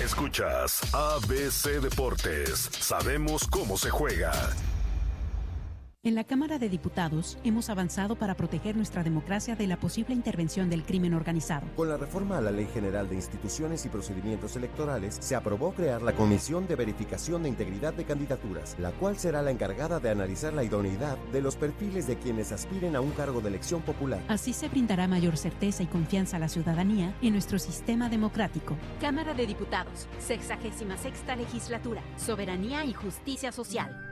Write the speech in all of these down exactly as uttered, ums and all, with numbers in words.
Escuchas A B C Deportes. Sabemos cómo se juega. En la Cámara de Diputados hemos avanzado para proteger nuestra democracia de la posible intervención del crimen organizado. Con la reforma a la Ley General de Instituciones y Procedimientos Electorales, se aprobó crear la Comisión de Verificación de Integridad de Candidaturas, la cual será la encargada de analizar la idoneidad de los perfiles de quienes aspiren a un cargo de elección popular. Así se brindará mayor certeza y confianza a la ciudadanía en nuestro sistema democrático. Cámara de Diputados, sexagésima sexta legislatura, soberanía y justicia social.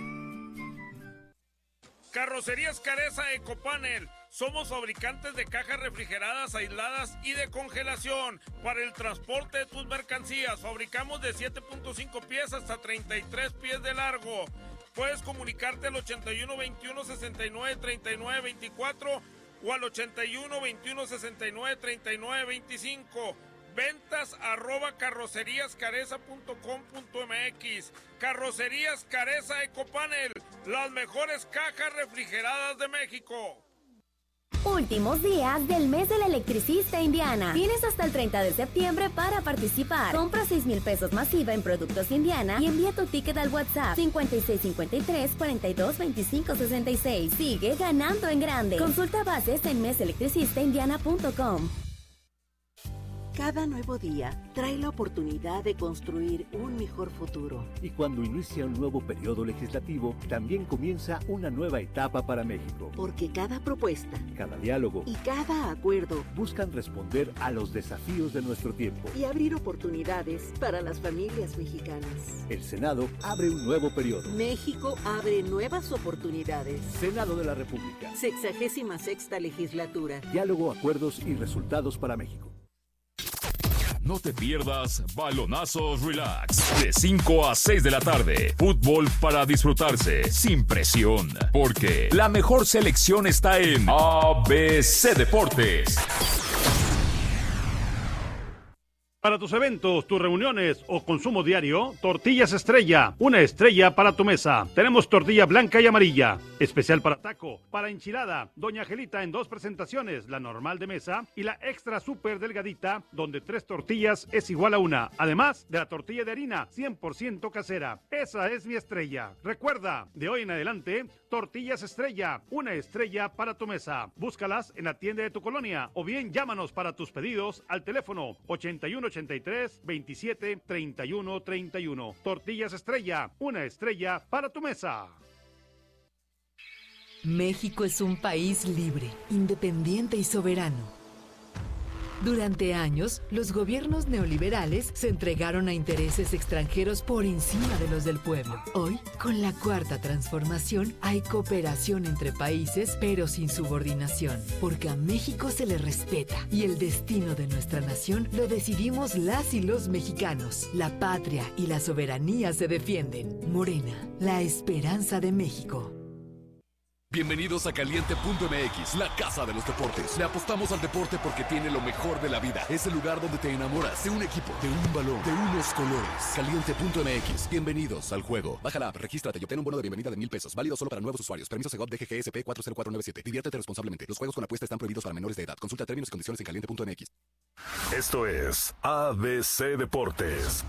Carrocerías Careza Ecopanel. Somos fabricantes de cajas refrigeradas, aisladas y de congelación para el transporte de tus mercancías. Fabricamos de siete punto cinco pies hasta treinta y tres pies de largo. Puedes comunicarte al ochenta y uno veintiuno sesenta y nueve treinta y nueve veinticuatro o al ochenta y uno veintiuno sesenta y nueve treinta y nueve veinticinco. Ventas arroba carrocerías careza punto com punto m x. Carrocerías Careza Ecopanel, las mejores cajas refrigeradas de México. Últimos días del mes del electricista Indiana. Tienes hasta el treinta de septiembre para participar. Compra seis mil pesos masiva en productos Indiana y envía tu ticket al WhatsApp cincuenta y seis cincuenta y tres cuarenta y dos veinticinco sesenta y seis. Sigue ganando en grande. Consulta bases en mes electricista indiana punto com. Cada nuevo día trae la oportunidad de construir un mejor futuro. Y cuando inicia un nuevo periodo legislativo, también comienza una nueva etapa para México. Porque cada propuesta, cada diálogo y cada acuerdo buscan responder a los desafíos de nuestro tiempo y abrir oportunidades para las familias mexicanas. El Senado abre un nuevo periodo. México abre nuevas oportunidades. Senado de la República. Sexagésima sexta legislatura. Diálogo, acuerdos y resultados para México. No te pierdas Balonazos Relax. De cinco a seis de la tarde. Fútbol para disfrutarse, sin presión. Porque la mejor selección está en A B C Deportes. Para tus eventos, tus reuniones o consumo diario, Tortillas Estrella, una estrella para tu mesa. Tenemos tortilla blanca y amarilla, especial para taco, para enchilada, Doña Angelita en dos presentaciones, la normal de mesa y la extra súper delgadita, donde tres tortillas es igual a una, además de la tortilla de harina, cien por ciento casera. Esa es mi estrella. Recuerda, de hoy en adelante, Tortillas Estrella, una estrella para tu mesa. Búscalas en la tienda de tu colonia o bien llámanos para tus pedidos al teléfono ochenta y uno ochenta y tres veintisiete treinta y uno treinta y uno. Tortillas Estrella, una estrella para tu mesa. México es un país libre, independiente y soberano. Durante años, los gobiernos neoliberales se entregaron a intereses extranjeros por encima de los del pueblo. Hoy, con la Cuarta Transformación, hay cooperación entre países, pero sin subordinación, porque a México se le respeta y el destino de nuestra nación lo decidimos las y los mexicanos. La patria y la soberanía se defienden. Morena, la esperanza de México. Bienvenidos a Caliente punto m x, la casa de los deportes. Le apostamos al deporte porque tiene lo mejor de la vida. Es el lugar donde te enamoras de un equipo, de un balón, de unos colores. Caliente punto m x, bienvenidos al juego. Baja la app, regístrate y obtén un bono de bienvenida de mil pesos. Válido solo para nuevos usuarios. Permiso Segov D G G S P cuatro cero cuatro nueve siete. Diviértete responsablemente. Los juegos con apuesta están prohibidos para menores de edad. Consulta términos y condiciones en caliente punto m x. Esto es A B C Deportes.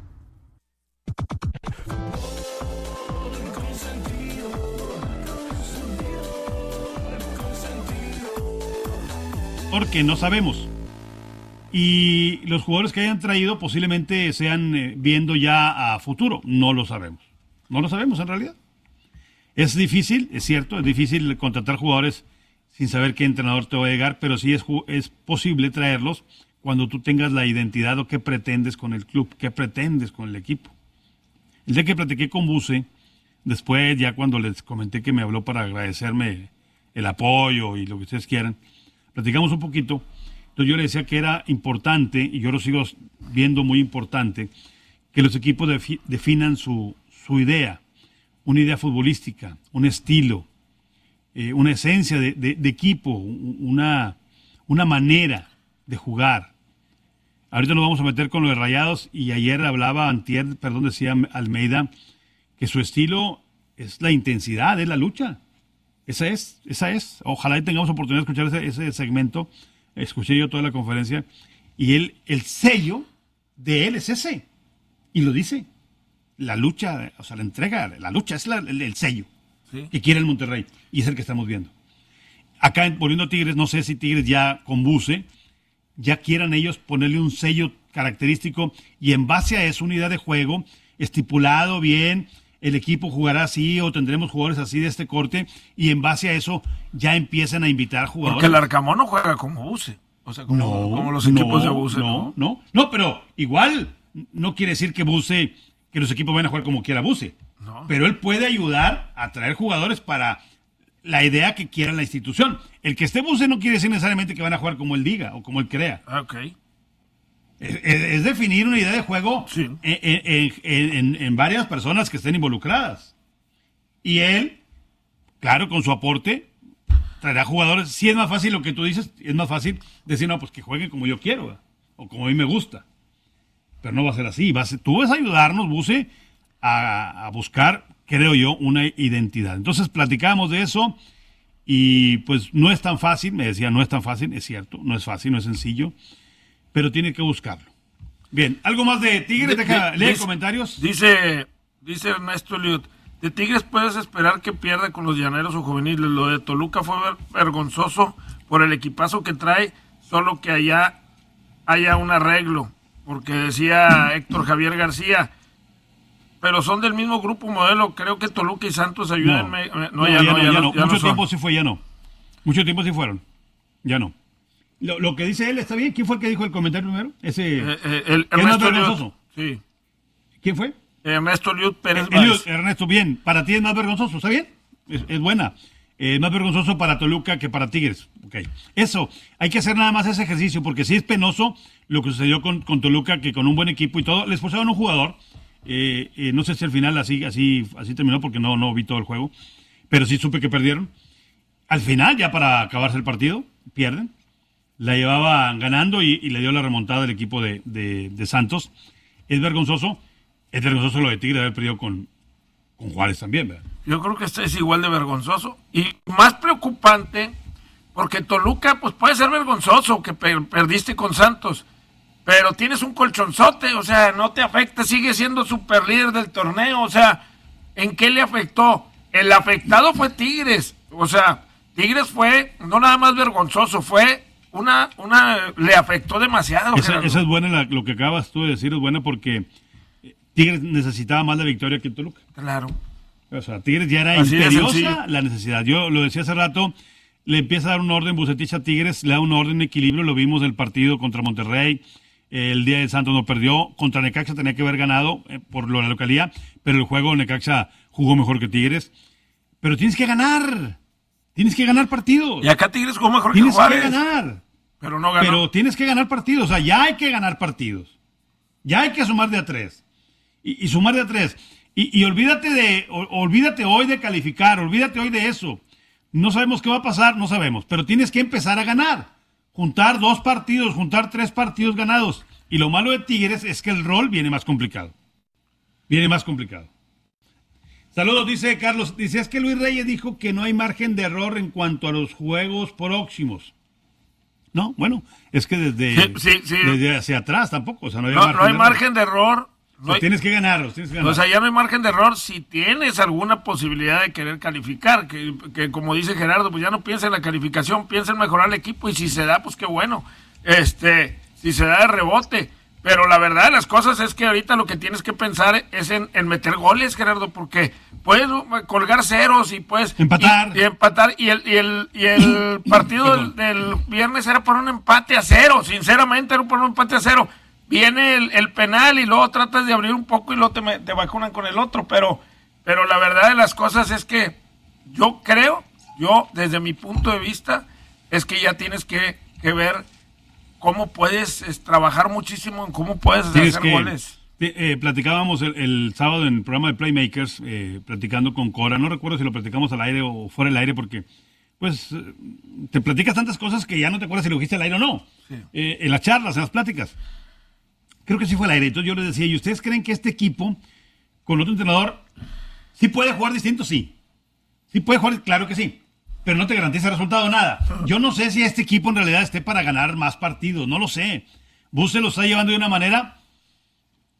Porque no sabemos. Y los jugadores que hayan traído posiblemente sean eh, viendo ya a futuro. No lo sabemos. No lo sabemos en realidad. Es difícil, es cierto, es difícil contratar jugadores sin saber qué entrenador te va a llegar, pero sí es, es posible traerlos cuando tú tengas la identidad o qué pretendes con el club, qué pretendes con el equipo. El día que platiqué con Buse, después ya cuando les comenté que me habló para agradecerme el apoyo y lo que ustedes quieran, platicamos un poquito. Entonces yo le decía que era importante, y yo lo sigo viendo muy importante, que los equipos defi- definan su, su idea, una idea futbolística, un estilo, eh, una esencia de, de, de equipo, una, una manera de jugar. Ahorita nos vamos a meter con lo de Rayados, y ayer hablaba, antier, perdón, decía Almeida, que su estilo es la intensidad, es la lucha. Esa es, esa es. Ojalá y tengamos oportunidad de escuchar ese, ese segmento. Escuché yo toda la conferencia. Y él, el sello de él es ese. Y lo dice. La lucha, o sea, la entrega, la lucha es la, el, el sello ¿Sí? que quiere el Monterrey. Y es el que estamos viendo. Acá, volviendo a Tigres, no sé si Tigres ya con Buse, ya quieran ellos ponerle un sello característico y en base a eso, unidad de juego, estipulado bien, el equipo jugará así o tendremos jugadores así de este corte y en base a eso ya empiezan a invitar jugadores. Porque el Arcamón no juega como Buse, o sea, como, no, como los equipos no, de Buse. No, no, no, no, pero igual no quiere decir que Buse, que los equipos van a jugar como quiera Buse, no. Pero él puede ayudar a traer jugadores para la idea que quiera la institución. El que esté Buse no quiere decir necesariamente que van a jugar como él diga o como él crea. Ok. Es, es, es definir una idea de juego sí. en, en, en, en varias personas que estén involucradas. Y él, claro, con su aporte, traerá jugadores. Si es más fácil lo que tú dices, es más fácil decir, no, pues que jueguen como yo quiero, ¿verdad? O como a mí me gusta. Pero no va a ser así. Va a ser, tú vas a ayudarnos, Buse, a, a buscar, creo yo, una identidad. Entonces platicábamos de eso y pues no es tan fácil, me decía, no es tan fácil, es cierto, no es fácil, no es sencillo, pero tiene que buscarlo. Bien, ¿algo más de Tigres? Deja, de, lee dice, comentarios. Dice, dice Ernesto Liut, de Tigres puedes esperar que pierda con los llaneros o juveniles. Lo de Toluca fue vergonzoso por el equipazo que trae, solo que allá haya un arreglo, porque decía Héctor Javier García, pero son del mismo grupo modelo, creo que Toluca y Santos ayudan. No, no, no, ya, ya no, ya, ya no. Ya Mucho no tiempo sí fue, ya no. Mucho tiempo sí fueron, ya no. Lo, lo que dice él está bien. ¿Quién fue el que dijo el comentario primero? Ese. Eh, eh, el, Ernesto Liut. Sí. ¿Quién fue? Ernesto Liut Pérez. El, el, Ernesto, bien. Para ti es más vergonzoso, ¿está bien? Es, es buena. Eh, más vergonzoso para Toluca que para Tigres. Ok. Eso. Hay que hacer nada más ese ejercicio porque sí es penoso lo que sucedió con, con Toluca, que con un buen equipo y todo, les expulsaron un jugador. Eh, eh, no sé si al final así, así, así terminó porque no, no vi todo el juego. Pero sí supe que perdieron. Al final, ya para acabarse el partido, pierden. La llevaban ganando y, y le dio la remontada al equipo de, de, de Santos. Es vergonzoso. Es vergonzoso lo de Tigre haber perdido con, con Juárez también, ¿verdad? Yo creo que este es igual de vergonzoso. Y más preocupante, porque Toluca pues puede ser vergonzoso que per- perdiste con Santos, pero tienes un colchonzote, o sea, no te afecta, sigue siendo super líder del torneo, o sea, ¿en qué le afectó? El afectado fue Tigres, o sea, Tigres fue no nada más vergonzoso, fue Una, una, le afectó demasiado. Esa, esa es buena, la, lo que acabas tú de decir es buena porque Tigres necesitaba más la victoria que Toluca. Claro. O sea, Tigres ya era Así imperiosa la necesidad. Yo lo decía hace rato, le empieza a dar un orden Bucetich a Tigres, le da un orden de equilibrio, lo vimos del partido contra Monterrey, el día de Santos no perdió, contra Necaxa tenía que haber ganado eh, por lo, la localidad, pero el juego Necaxa jugó mejor que Tigres. Pero tienes que ganar, tienes que ganar partidos. Y acá Tigres jugó mejor tienes que Juárez. Tienes que ganar. Pero no ganó. Pero tienes que ganar partidos, o sea, ya hay que ganar partidos. Ya hay que sumar de a tres. Y, y sumar de a tres. Y, y olvídate de, o, olvídate hoy de calificar, olvídate hoy de eso. No sabemos qué va a pasar, no sabemos. Pero tienes que empezar a ganar. Juntar dos partidos, juntar tres partidos ganados. Y lo malo de Tigres es que el rol viene más complicado. Viene más complicado. Saludos, dice Carlos. Dice, es que Luis Reyes dijo que no hay margen de error en cuanto a los juegos próximos. No, bueno, es que desde, sí, sí, sí. desde hacia atrás tampoco. O sea, no hay no, margen, no hay de, margen de error. No o sea, hay... Tienes que ganarlos, tienes que ganar. O sea, ya no hay margen de error si tienes alguna posibilidad de querer calificar. Que, que como dice Gerardo, pues ya no piensa en la calificación, piensa en mejorar el equipo. Y si se da, pues qué bueno. Este, si se da de rebote. Pero la verdad de las cosas es que ahorita lo que tienes que pensar es en, en meter goles, Gerardo, porque puedes colgar ceros y puedes empatar y, y empatar y el y el y el partido del, del viernes era por un empate a cero, sinceramente era por un empate a cero. Viene el, el penal y luego tratas de abrir un poco y luego te, te vacunan con el otro, pero pero la verdad de las cosas es que yo creo, yo desde mi punto de vista es que ya tienes que, que ver cómo puedes es, trabajar muchísimo en cómo puedes Tienes hacer que, goles. Eh, platicábamos el, el sábado en el programa de Playmakers, eh, platicando con Cora, no recuerdo si lo platicamos al aire o fuera del aire, porque pues te platicas tantas cosas que ya no te acuerdas si lo dijiste al aire o no. Sí. Eh, en las charlas, en las pláticas. Creo que sí fue al aire. Entonces yo les decía, ¿y ustedes creen que este equipo, con otro entrenador, sí puede jugar distinto? Sí. Sí puede jugar, claro que sí. Pero no te garantiza el resultado, nada. Yo no sé si este equipo en realidad esté para ganar más partidos, no lo sé. Buse lo está llevando de una manera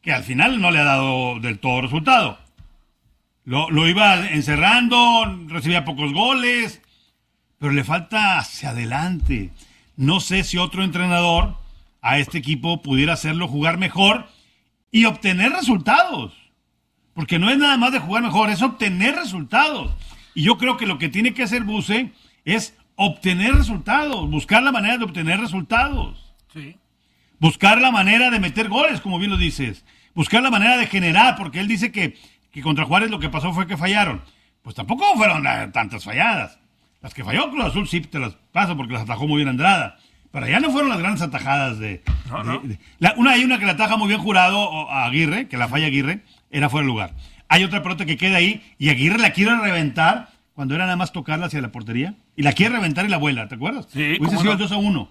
que al final no le ha dado del todo resultado. Lo, lo iba encerrando, recibía pocos goles, pero le falta hacia adelante. No sé si otro entrenador a este equipo pudiera hacerlo jugar mejor y obtener resultados. Porque no es nada más de jugar mejor, es obtener resultados. Y yo creo que lo que tiene que hacer Buse es obtener resultados, buscar la manera de obtener resultados. Sí. Buscar la manera de meter goles, como bien lo dices. Buscar la manera de generar, porque él dice que, que contra Juárez lo que pasó fue que fallaron. Pues tampoco fueron eh, tantas falladas. Las que falló Cruz Azul sí te las paso porque las atajó muy bien Andrada. Pero allá no fueron las grandes atajadas de... No, de, no. de la, una hay una que la ataja muy bien Jurado a Aguirre, que la falla Aguirre, era fuera de lugar. Hay otra pelota que queda ahí y Aguirre la quiere reventar cuando era nada más tocarla hacia la portería. Y la quiere reventar y la vuela, ¿te acuerdas? Sí, Hubiese sido no? el dos a uno.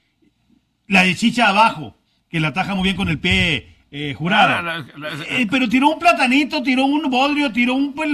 La de Chicha abajo, que la ataja muy bien con el pie eh, Jurado. Ah, la, la, la, eh, pero tiró un platanito, tiró un bodrio, tiró un... Pues,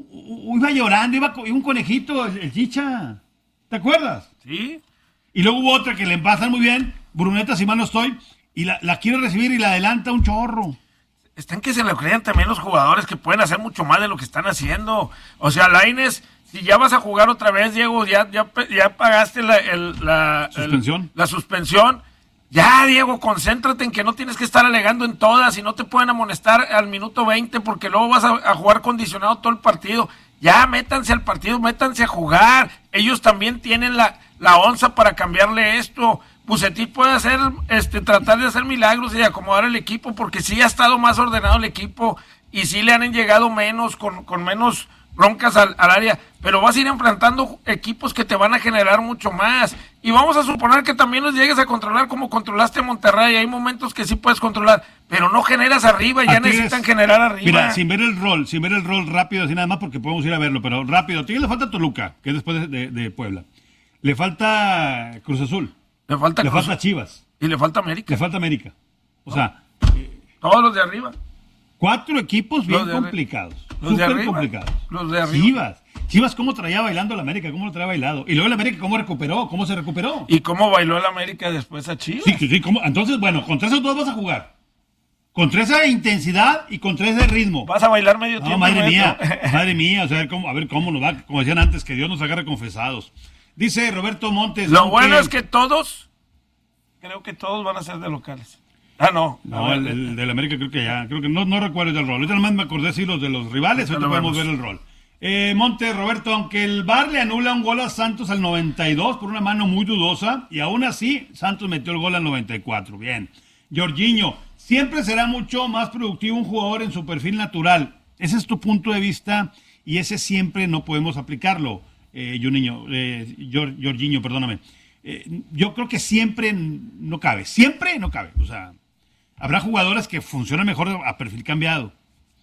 iba llorando, iba con un conejito, el, el Chicha. ¿Te acuerdas? Sí. Y luego hubo otra que le empasan muy bien, Bruneta, si mal no estoy, y la, la quiere recibir y la adelanta un chorro. Están que se lo crean también los jugadores que pueden hacer mucho más de lo que están haciendo. O sea, Lainez, si ya vas a jugar otra vez, Diego, ya, ya, ya pagaste la, el, la, suspensión. El, la suspensión. Ya, Diego, concéntrate en que no tienes que estar alegando en todas y no te pueden amonestar al minuto veinte porque luego vas a, a jugar condicionado todo el partido. Ya, métanse al partido, métanse a jugar. Ellos también tienen la, la onza para cambiarle esto. Bucetich puede hacer, este, tratar de hacer milagros y acomodar el equipo porque sí ha estado más ordenado el equipo y sí le han llegado menos, con, con menos broncas al, al área, pero vas a ir enfrentando equipos que te van a generar mucho más. Y vamos a suponer que también los llegues a controlar como controlaste Monterrey. Hay momentos que sí puedes controlar, pero no generas arriba, ya necesitan generar arriba. Mira, sin ver el rol, sin ver el rol rápido, así nada más porque podemos ir a verlo, pero rápido. A Tigres le falta Toluca, que es después de, de, de Puebla. Le falta Cruz Azul. Le falta Le Cruz, falta Chivas. Y le falta América. Le falta América. O no. sea... Todos los de arriba. Cuatro equipos bien los complicados. Los de Súper arriba. complicados. Los de arriba. Chivas. Chivas, ¿cómo traía bailando el América? ¿Cómo lo traía bailado? Y luego el América, ¿cómo recuperó? ¿Cómo se recuperó? ¿Y cómo bailó el América después a Chivas? Sí, sí, sí. ¿Cómo? Entonces, bueno, contra esos dos vas a jugar. Contra esa intensidad y contra ese ritmo. Vas a bailar medio no, tiempo. Madre maestro. mía, madre mía. O sea, a ver cómo, a ver cómo nos va. Como decían antes, que Dios nos agarre confesados. Dice Roberto Montes. Lo aunque... bueno es que todos, creo que todos van a ser de locales. Ah, no. No, el, el del América creo que ya, creo que no, no recuerdo el rol. Ahorita nomás me acordé sí los de los rivales, ahorita podemos ver el rol. Eh, Monte, Roberto, aunque el V A R le anula un gol a Santos al noventa y dos por una mano muy dudosa, y aún así Santos metió el gol al noventa y cuatro. Bien. Jorginho, siempre será mucho más productivo un jugador en su perfil natural. Ese es tu punto de vista y ese siempre no podemos aplicarlo, eh, Juninho, eh, Jorginho, perdóname. Eh, yo creo que siempre no cabe, siempre no cabe, o sea... Habrá jugadores que funcionan mejor a perfil cambiado.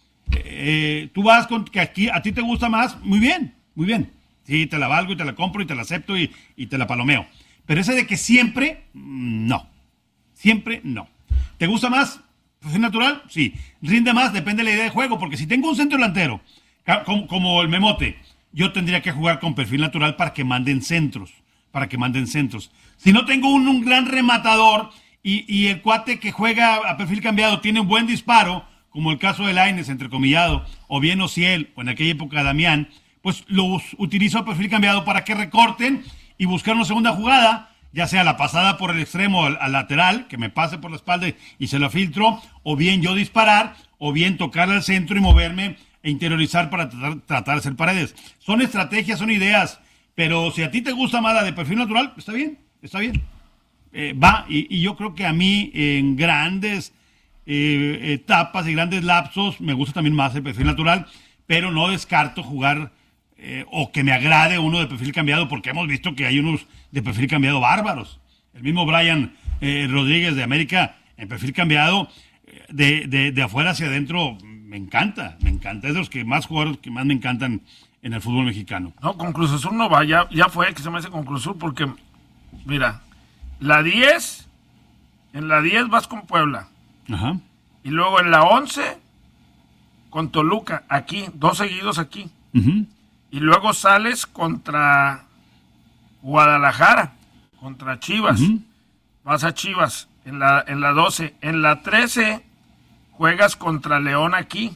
Eh, tú vas con que aquí a ti te gusta más, muy bien, muy bien. Sí, te la valgo y te la compro y te la acepto y, y te la palomeo. Pero ese de que siempre, no. Siempre no. ¿Te gusta más? ¿Perfil natural? Sí. ¿Rinde más? Depende de la idea de juego. Porque si tengo un centro delantero, como, como el Memote, yo tendría que jugar con perfil natural para que manden centros. Para que manden centros. Si no tengo un, un gran rematador... Y, y el cuate que juega a perfil cambiado tiene un buen disparo, como el caso de Lainez, entrecomillado, o bien Ociel, o en aquella época Damián, pues los utilizo a perfil cambiado para que recorten y buscar una segunda jugada, ya sea la pasada por el extremo al, al lateral, que me pase por la espalda y se lo filtro, o bien yo disparar, o bien tocar al centro y moverme e interiorizar para tratar, tratar de hacer paredes. Son estrategias, son ideas, pero si a ti te gusta más la de perfil natural, está bien, está bien. Eh, va, y, y yo creo que a mí en grandes eh, etapas y grandes lapsos me gusta también más el perfil natural, pero no descarto jugar eh, o que me agrade uno de perfil cambiado, porque hemos visto que hay unos de perfil cambiado bárbaros. El mismo Brian eh, Rodríguez de América en perfil cambiado, eh, de, de, de afuera hacia adentro, me encanta, me encanta. Es de los que más jugadores que más me encantan en el fútbol mexicano. No, con Cruz Azul no va, ya, ya fue que se me hace con Cruz Azul, porque, mira... La diez, en la diez vas con Puebla. Ajá. Y luego en la once, con Toluca, aquí, dos seguidos aquí. Uh-huh. Y luego sales contra Guadalajara, contra Chivas. Uh-huh. Vas a Chivas en la, en la doce. En la trece, juegas contra León aquí.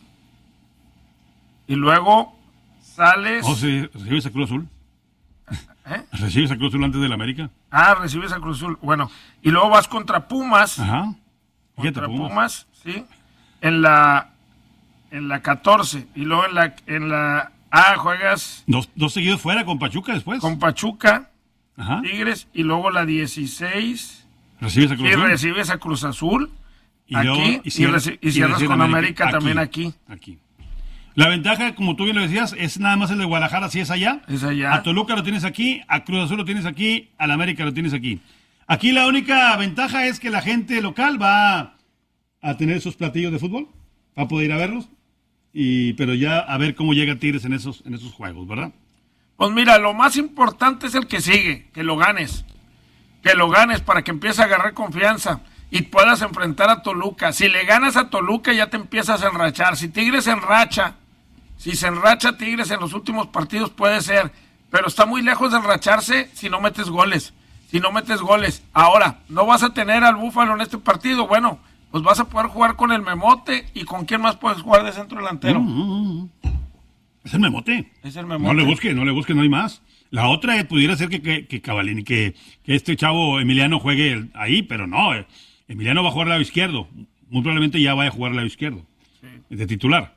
Y luego sales... Oh, sí, recibes a Cruz Azul. ¿Eh? ¿Recibes a Cruz Azul antes del América? Ah, recibes a Cruz Azul. Bueno, y luego vas contra Pumas. Ajá. Contra Pumas. Pumas, sí. En la en la catorce. Y luego en la en la Ah, juegas... Dos, dos seguidos fuera con Pachuca después. Con Pachuca, Ajá. Tigres, y luego la dieciséis. Recibes a Cruz y Azul. Y recibes a Cruz Azul. Y aquí. Luego, y, y, cierras, reci- y cierras y con América, América aquí, también aquí. Aquí. La ventaja, como tú bien lo decías, es nada más el de Guadalajara, si es allá. Es allá. A Toluca lo tienes aquí, a Cruz Azul lo tienes aquí, al América lo tienes aquí. Aquí la única ventaja es que la gente local va a tener esos platillos de fútbol, va a poder ir a verlos, y pero ya a ver cómo llega Tigres en esos, en esos juegos, ¿verdad? Pues mira, lo más importante es el que sigue, que lo ganes. Que lo ganes para que empiece a agarrar confianza y puedas enfrentar a Toluca. Si le ganas a Toluca ya te empiezas a enrachar. Si Tigres se enracha, si se enracha Tigres en los últimos partidos puede ser, pero está muy lejos de enracharse si no metes goles. Si no metes goles. Ahora, no vas a tener al Búfalo en este partido. Bueno, pues vas a poder jugar con el Memote. ¿Y con quién más puedes jugar de centro delantero? Mm, mm, mm. Es el Memote. Es el Memote. No le busques, no le busques, no hay más. La otra eh, pudiera ser que, que, que Cavallini, que, que este chavo Emiliano juegue el- ahí, pero no. eh. Emiliano va a jugar al lado izquierdo. Muy probablemente ya vaya a jugar al lado izquierdo. Sí. De titular.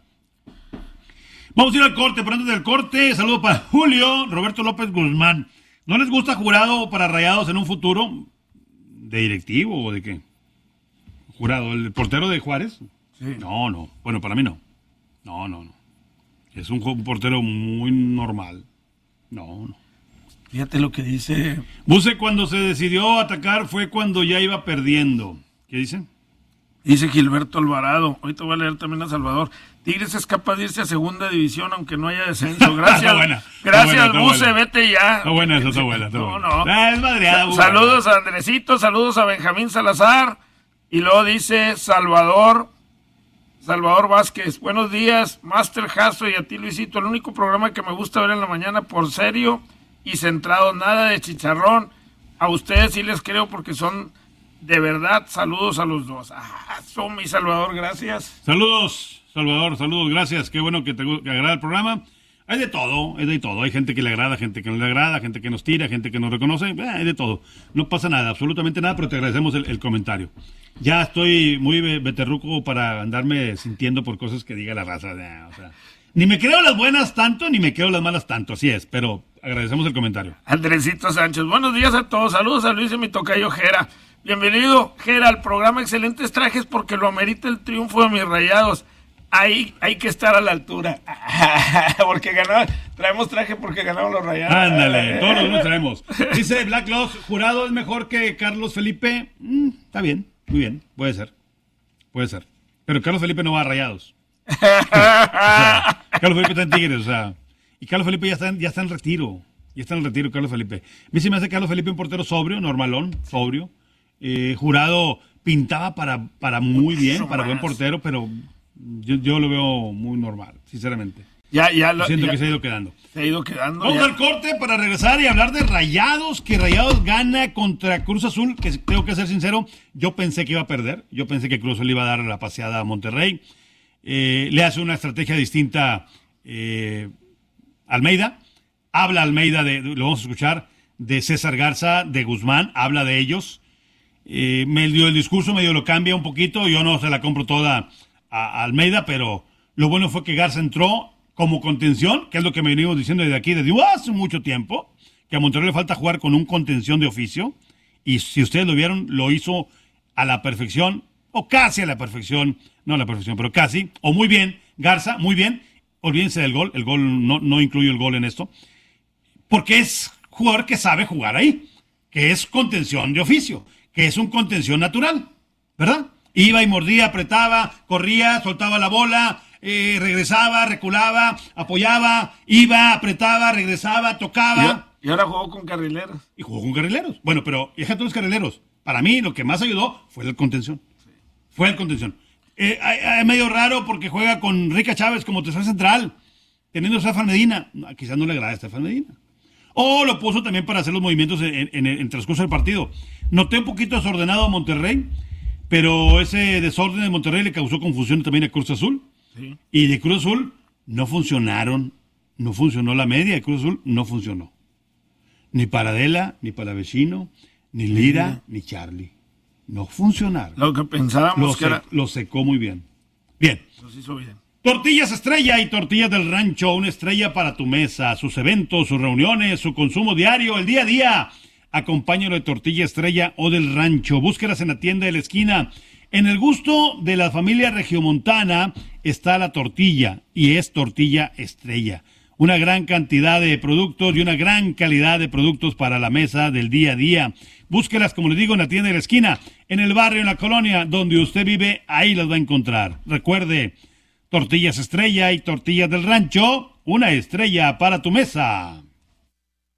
Vamos a ir al corte, pero antes del corte, saludo para Julio Roberto López Guzmán. ¿No les gusta Jurado para Rayados en un futuro? ¿De directivo o de qué? Jurado, ¿el portero de Juárez? Sí. No, no. Bueno, para mí no. No, no, no. Es un, jo- un portero muy normal. No, no. Fíjate lo que dice... Buse cuando se decidió atacar fue cuando ya iba perdiendo. ¿Qué dice? Dice Gilberto Alvarado. Ahorita voy a leer también a Salvador. Tigres es capaz de irse a segunda división aunque no haya descenso. Gracias. Está buena, está Gracias, buena, está Buse, buena. vete ya. Está buena esa, está buena. Está No, buena. no. Ah, es madreada, Sa- Buse. saludos a Andresito, saludos a Benjamín Salazar. Y luego dice Salvador, Salvador Vázquez. Buenos días, Master Jasso y a ti, Luisito. El único programa que me gusta ver en la mañana por serio y centrado. Nada de chicharrón. A ustedes sí les creo porque son de verdad. Saludos a los dos. Ah, son mi Salvador, gracias. Saludos, Salvador, saludos, gracias. Qué bueno que te gu- que agrada el programa. Hay de todo, hay de todo. Hay gente que le agrada, gente que no le agrada, gente que nos tira, gente que nos reconoce. Eh, hay de todo. No pasa nada, absolutamente nada, pero te agradecemos el, el comentario. Ya estoy muy be- beterruco para andarme sintiendo por cosas que diga la raza. Eh, o sea, ni me creo las buenas tanto, ni me creo las malas tanto. Así es, pero agradecemos el comentario. Andresito Sánchez, buenos días a todos. Saludos a Luis y mi tocayo Jera. Bienvenido, Jera, al programa Excelentes Trajes porque lo amerita el triunfo de mis Rayados. Ahí hay que estar a la altura. Porque ganamos, traemos traje porque ganamos los Rayados. Ándale, todos los traemos. Dice Black Loss, Jurado es mejor que Carlos Felipe. Mm, está bien, muy bien, puede ser. Puede ser. Pero Carlos Felipe no va a Rayados. O sea, Carlos Felipe está en Tigres, o sea. Y Carlos Felipe ya está en, ya está en retiro. Ya está en el retiro, Carlos Felipe. A mí se me hace Carlos Felipe un portero sobrio, normalón, sobrio. Eh, Jurado pintaba para, para muy bien, Mucho para buen más. portero, pero yo, yo lo veo muy normal, sinceramente. Ya, ya lo, Siento ya que se ha ido quedando. se ha ido quedando. Vamos ya. al corte para regresar y hablar de Rayados, que Rayados gana contra Cruz Azul, que tengo que ser sincero, yo pensé que iba a perder, yo pensé que Cruz Azul iba a dar la paseada a Monterrey, eh, le hace una estrategia distinta eh, Almeida, habla Almeida, de, lo vamos a escuchar, de César Garza, de Guzmán, habla de ellos, eh, medio el discurso medio lo cambia un poquito, yo no se la compro toda a, a Almeida, pero lo bueno fue que Garza entró como contención, que es lo que me venimos diciendo desde aquí desde hace mucho tiempo, que a Monterrey le falta jugar con un contención de oficio, y si ustedes lo vieron, lo hizo a la perfección, o casi a la perfección, no a la perfección, pero casi, o muy bien, Garza, muy bien, olvídense del gol, el gol no, no incluye el gol en esto, porque es jugador que sabe jugar ahí, que es contención de oficio, que es un contención natural, ¿verdad? Iba y mordía, apretaba, corría, soltaba la bola, eh, regresaba, reculaba, apoyaba, iba, apretaba, regresaba, tocaba. Y, y ahora jugó con carrileros. Y jugó con carrileros. Bueno, pero déjate los carrileros. Para mí lo que más ayudó fue el contención. Sí. Fue el contención. Eh, es medio raro porque juega con Rica Chávez como tercer central, teniendo a Estefan Medina. Quizás no le agrada a Estefan Medina. O lo puso también para hacer los movimientos en, en, en el transcurso del partido. Noté un poquito desordenado a Monterrey, pero ese desorden de Monterrey le causó confusión también a Cruz Azul. Sí. Y de Cruz Azul no funcionaron, no funcionó la media de Cruz Azul, no funcionó. Ni Paradela, ni Palavecino, ni Lira, sí. ni Charlie. No funcionaron. Lo que pensábamos lo que se, era... Lo secó muy bien. Bien. Los hizo bien. Tortillas Estrella y Tortillas del Rancho, una estrella para tu mesa, sus eventos, sus reuniones, su consumo diario, el día a día. Acompáñalo de Tortilla Estrella o del Rancho. Búsquelas en la tienda de la esquina. En el gusto de la familia regiomontana está la tortilla y es Tortilla Estrella. Una gran cantidad de productos y una gran calidad de productos para la mesa del día a día. Búsquelas, como les digo, en la tienda de la esquina, en el barrio, en la colonia, donde usted vive, ahí las va a encontrar. Recuerde, Tortillas Estrella y Tortillas del Rancho, una estrella para tu mesa.